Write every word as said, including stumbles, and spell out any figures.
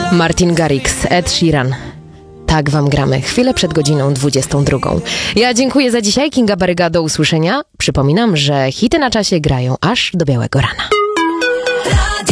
Martin Garrix, Ed Sheeran. Tak wam gramy, chwilę przed godziną dwudziestą drugą. Ja dziękuję za dzisiaj, Kinga Baryga, do usłyszenia. Przypominam, że hity na czasie grają aż do białego rana.